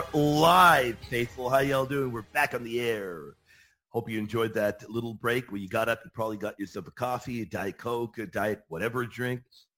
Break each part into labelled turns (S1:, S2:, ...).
S1: are live, faithful. How y'all doing? We're back on the air. Hope you enjoyed that little break where you got up and probably got yourself a coffee, a Diet Coke, a Diet whatever drink,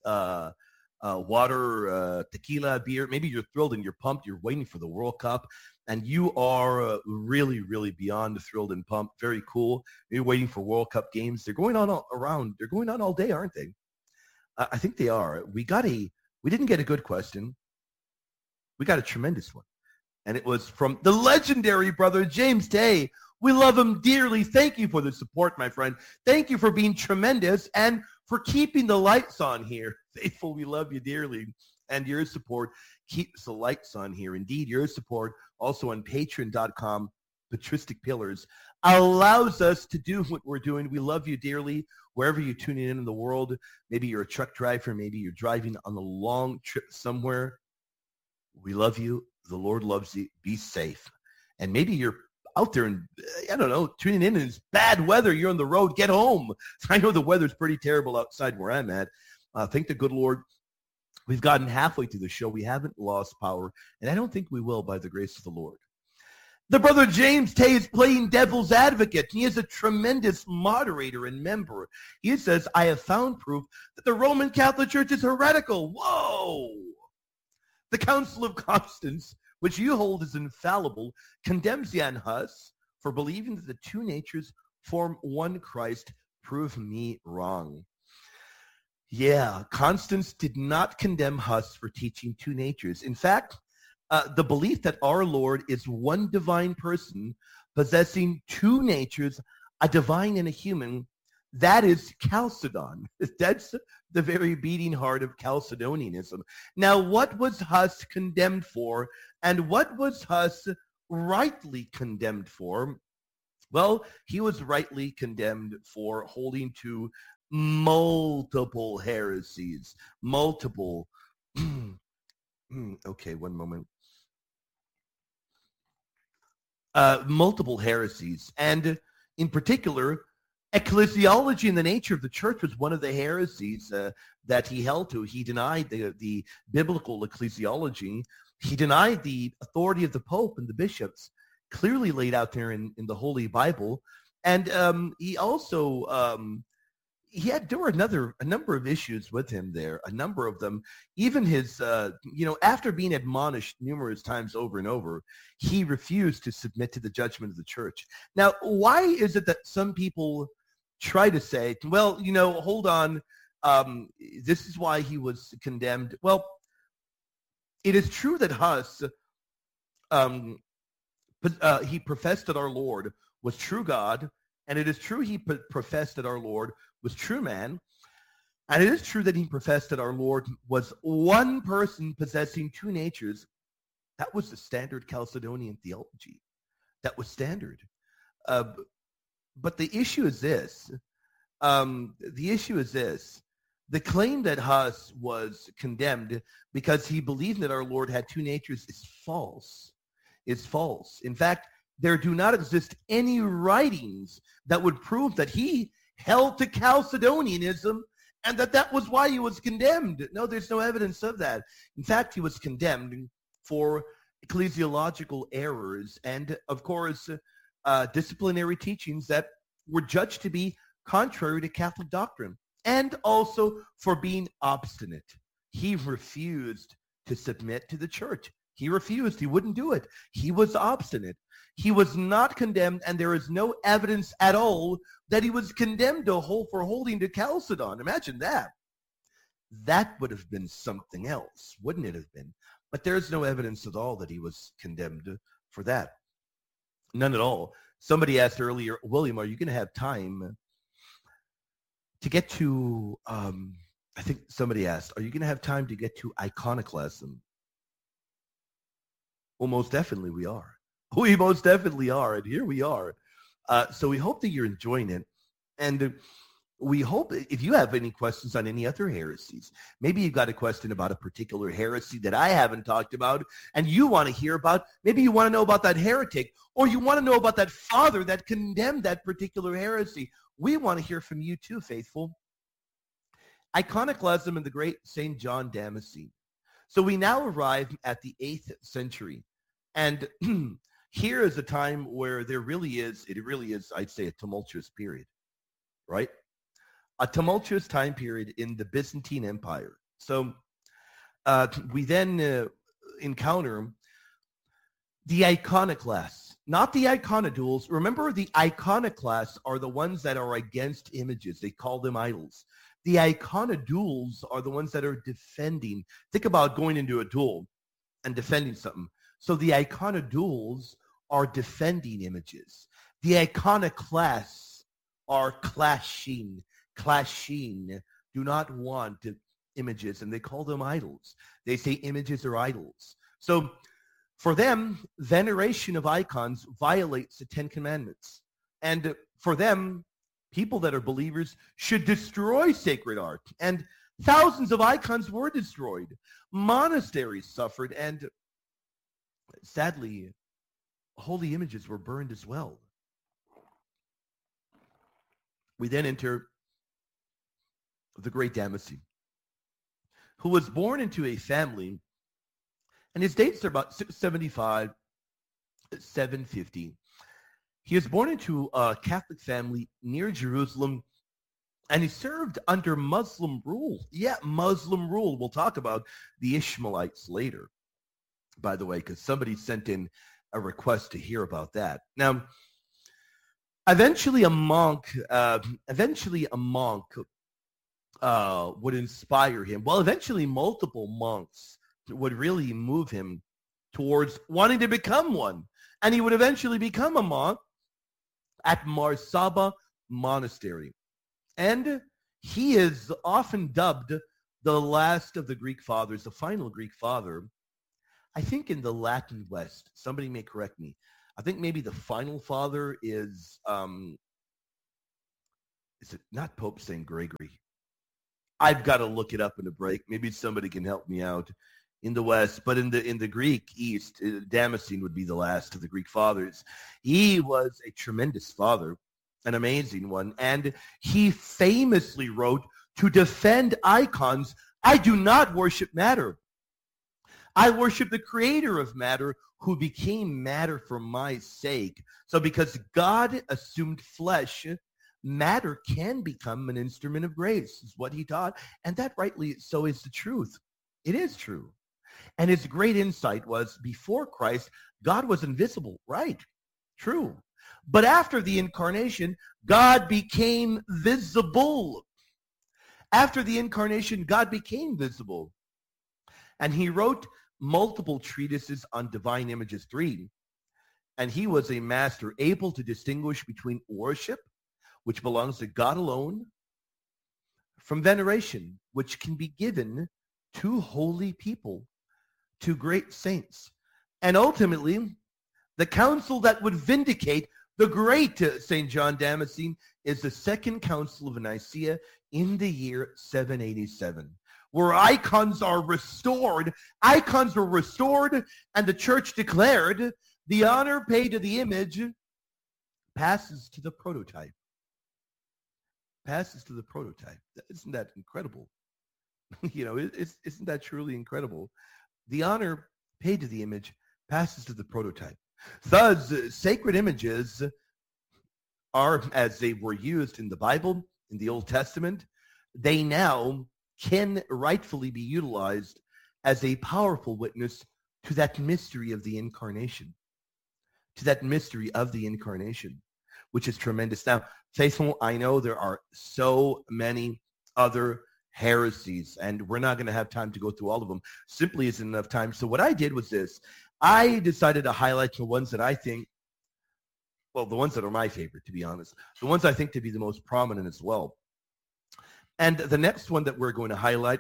S1: water, tequila, beer. Maybe you're thrilled and you're pumped. You're waiting for the World Cup, and you are really, really beyond thrilled and pumped. Very cool. You're waiting for World Cup games. They're going on all around. They're going on all day, aren't they? I think they are. We didn't get a good question. We got a tremendous one. And it was from the legendary brother, James Tay. We love him dearly. Thank you for the support, my friend. Thank you for being tremendous and for keeping the lights on here. Faithful, we love you dearly. And your support keeps the lights on here. Indeed, your support also on patreon.com, Patristic Pillars, allows us to do what we're doing. We love you dearly wherever you're tuning in the world. Maybe you're a truck driver. Maybe you're driving on a long trip somewhere. We love you. The Lord loves you. Be safe. And maybe you're out there and, I don't know, tuning in and it's bad weather. You're on the road. Get home. I know the weather's pretty terrible outside where I'm at. Thank the good Lord. We've gotten halfway through the show. We haven't lost power. And I don't think we will by the grace of the Lord. The brother James Tay is playing devil's advocate. He is a tremendous moderator and member. He says, I have found proof that the Roman Catholic Church is heretical. Whoa! The Council of Constance, which you hold as infallible, condemns Jan Hus for believing that the two natures form one Christ. Prove me wrong. Yeah, Constance did not condemn Hus for teaching two natures. In fact, the belief that our Lord is one divine person possessing two natures, a divine and a human, that is Chalcedon. That's the very beating heart of Chalcedonianism. Now, what was Hus condemned for, and what was Hus rightly condemned for? Well, he was rightly condemned for holding to multiple heresies. Multiple. Okay, one moment. Multiple heresies. And in particular, ecclesiology and the nature of the church was one of the heresies that he held to. He denied the biblical ecclesiology. He denied the authority of the Pope and the bishops, clearly laid out there in the Holy Bible. And he also, there were a number of issues with him there, a number of them. Even his, after being admonished numerous times over and over, he refused to submit to the judgment of the church. Now, why is it that some people try to say, well, hold on, this is why he was condemned? Well, it is true that Hus, he professed that our Lord was true God, and it is true he professed that our Lord was true man, and it is true that he professed that our Lord was one person possessing two natures. That was the standard Chalcedonian theology. That was standard. But the issue is this. The claim that Hus was condemned because he believed that our Lord had two natures is false. It's false. In fact, there do not exist any writings that would prove that he held to Chalcedonianism and that was why he was condemned. No, there's no evidence of that. In fact, he was condemned for ecclesiological errors and, of course, disciplinary teachings that were judged to be contrary to Catholic doctrine, and also for being obstinate. He refused to submit to the church. He refused. He wouldn't do it. He was obstinate. He was not condemned, and there is no evidence at all that he was condemned for holding to Chalcedon. Imagine that. That would have been something else, wouldn't it have been? But there's no evidence at all that he was condemned for that. None at all. Somebody asked earlier, William, are you going to have time to get to, I think somebody asked, are you going to have time to get to iconoclasm? Well, most definitely we are. We most definitely are, and here we are. So we hope that you're enjoying it. And we hope if you have any questions on any other heresies, maybe you've got a question about a particular heresy that I haven't talked about and you want to hear about, maybe you want to know about that heretic, or you want to know about that father that condemned that particular heresy. We want to hear from you too, faithful. Iconoclasm and the great St. John Damascene. So we now arrive at the 8th century. And here is a time where it really is, I'd say, a tumultuous period, right? A tumultuous time period in the Byzantine Empire. So we then encounter the iconoclasts, not the iconodules. Remember, the iconoclasts are the ones that are against images. They call them idols. The iconodules are the ones that are defending. Think about going into a duel and defending something. So the iconodules are defending images. The iconoclasts are clashing, do not want images, and they call them idols. They say images are idols. So for them, veneration of icons violates the Ten Commandments. And for them, people that are believers should destroy sacred art. And thousands of icons were destroyed. Monasteries suffered, and sadly, holy images were burned as well. We then enter the great Damascene, who was born into a family, and his dates are about 675, 750. He was born into a Catholic family near Jerusalem, and he served under Muslim rule. Yeah, Muslim rule. We'll talk about the Ishmaelites later, by the way, because somebody sent in a request to hear about that. Now, eventually a monk would inspire him. Well, eventually multiple monks would really move him towards wanting to become one. And he would eventually become a monk at Marsaba Monastery. And he is often dubbed the last of the Greek fathers, the final Greek father, I think in the Latin West. Somebody may correct me. I think maybe the final father is it not Pope St. Gregory? I've got to look it up in a break. Maybe somebody can help me out in the West, but in the Greek East, Damascene would be the last of the Greek fathers. He was a tremendous father, an amazing one, and he famously wrote to defend icons, "I do not worship matter. I worship the creator of matter who became matter for my sake." So because God assumed flesh, matter can become an instrument of grace, is what he taught. And that rightly so is the truth. It is true. And his great insight was before Christ, God was invisible. Right. True. But after the incarnation, God became visible. After the incarnation, God became visible. And he wrote multiple treatises on divine images 3. And he was a master able to distinguish between worship, which belongs to God alone, from veneration, which can be given to holy people, to great saints. And ultimately, the council that would vindicate the great St. John Damascene is the Second Council of Nicaea in the year 787, where icons are restored. Icons were restored, and the church declared the honor paid to the image passes to the prototype. Passes to the prototype. Isn't that incredible? Isn't that truly incredible? The honor paid to the image passes to the prototype. Thus, sacred images are, as they were used in the Bible, in the Old Testament, they now can rightfully be utilized as a powerful witness to that mystery of the incarnation, which is tremendous. Now, faithful, I know there are so many other heresies, and we're not going to have time to go through all of them. Simply isn't enough time. So what I did was this. I decided to highlight the ones that I think, well, the ones that are my favorite, to be honest, the ones I think to be the most prominent as well. And the next one that we're going to highlight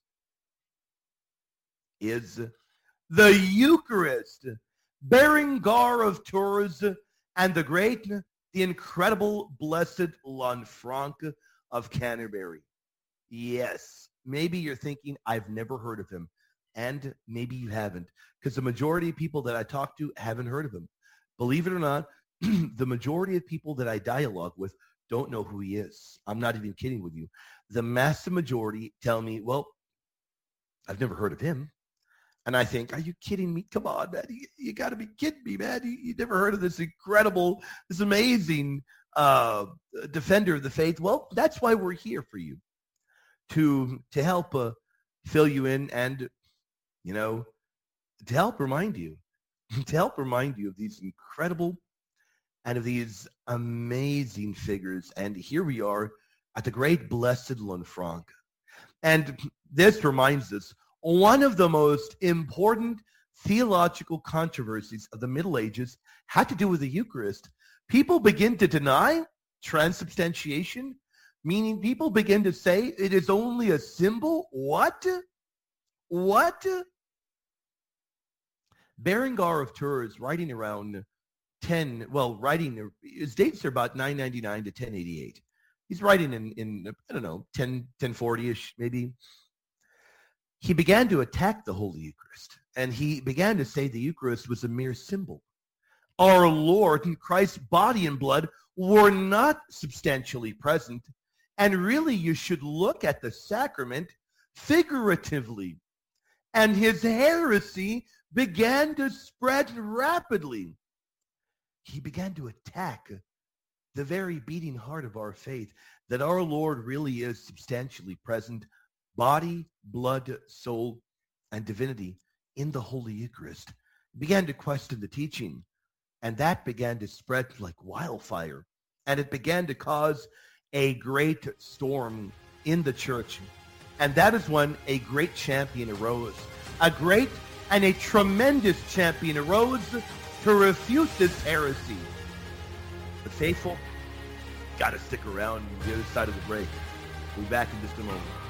S1: is the Eucharist, Berengar of Tours, and the incredible Blessed Lanfranc of Canterbury. Yes, maybe you're thinking, I've never heard of him. And maybe you haven't, because the majority of people that I talk to haven't heard of him. Believe it or not, the majority of people that I dialogue with don't know who he is. I'm not even kidding with you. The massive majority tell me, well, I've never heard of him. And I think, are you kidding me? Come on, man. You got to be kidding me, man. You never heard of this incredible, this amazing defender of the faith? Well, that's why we're here for you, to help fill you in and, to help remind you, of these incredible and of these amazing figures. And here we are at the great blessed Lanfranc. And this reminds us, one of the most important theological controversies of the Middle Ages had to do with the Eucharist. People begin to deny transubstantiation, meaning people begin to say it is only a symbol. What? Berengar of Tours, writing around his dates are about 999 to 1088. He's writing in I don't know, 1040-ish maybe. He began to attack the Holy Eucharist, and he began to say the Eucharist was a mere symbol. Our Lord and Christ's body and blood were not substantially present, and really you should look at the sacrament figuratively. And his heresy began to spread rapidly. He began to attack the very beating heart of our faith, that our Lord really is substantially present, body, blood, soul, and divinity in the Holy Eucharist. He began to question the teaching, and that began to spread like wildfire. And it began to cause a great storm in the church. And that is when a great champion arose. A great and a tremendous champion arose to refute this heresy. The faithful got to stick around on the other side of the break. We'll be back in just a moment.